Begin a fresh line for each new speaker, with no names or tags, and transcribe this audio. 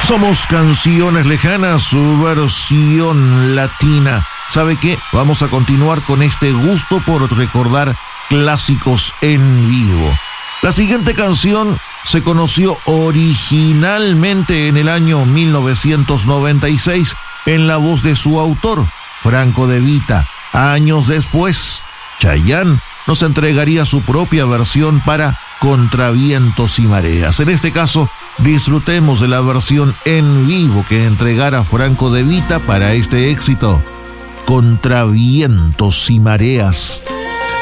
Somos Canciones Lejanas, su versión latina. ¿Sabe qué? Vamos a continuar con este gusto por recordar clásicos en vivo. La siguiente canción se conoció originalmente en el año 1996 en la voz de su autor, Franco De Vita. Años después, Chayanne nos entregaría su propia versión para Contra Vientos y Mareas. En este caso, disfrutemos de la versión en vivo que entregara Franco De Vita para este éxito, Contra Vientos y Mareas.